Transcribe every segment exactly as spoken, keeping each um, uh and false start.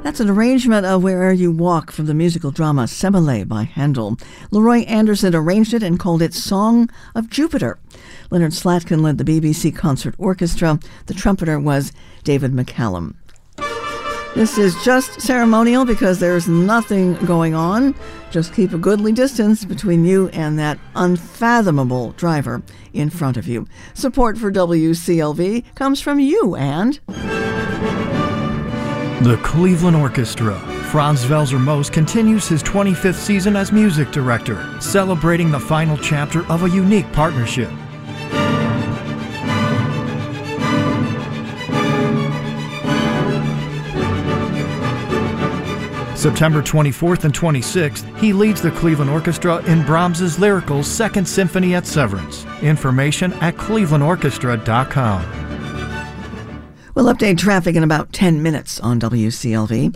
That's an arrangement of Where'er You Walk from the musical drama Semele by Handel. Leroy Anderson arranged it and called it Song of Jupiter. Leonard Slatkin led the B B C Concert Orchestra. The trumpeter was David McCallum. This is just ceremonial because there's nothing going on. Just keep a goodly distance between you and that unfathomable driver in front of you. Support for W C L V comes from you and... The Cleveland Orchestra. Franz Welser-Moos continues his twenty-fifth season as music director, celebrating the final chapter of a unique partnership. September twenty-fourth and twenty-sixth, he leads the Cleveland Orchestra in Brahms's Lyrical Second Symphony at Severance. Information at cleveland orchestra dot com. We'll update traffic in about ten minutes on W C L V.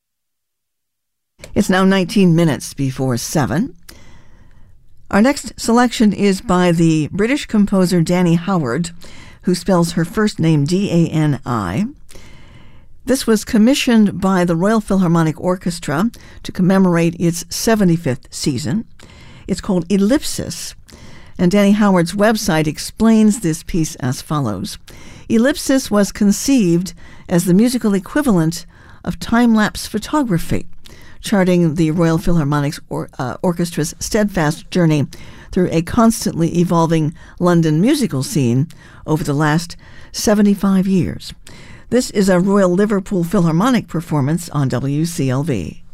It's now nineteen minutes before seven. Our next selection is by the British composer Danny Howard, who spells her first name D A N I. This was commissioned by the Royal Philharmonic Orchestra to commemorate its seventy-fifth season. It's called Ellipsis, and Danny Howard's website explains this piece as follows. Ellipsis was conceived as the musical equivalent of time-lapse photography, charting the Royal Philharmonic's or, uh, Orchestra's steadfast journey through a constantly evolving London musical scene over the last seventy-five years. This is a Royal Liverpool Philharmonic performance on W C L V.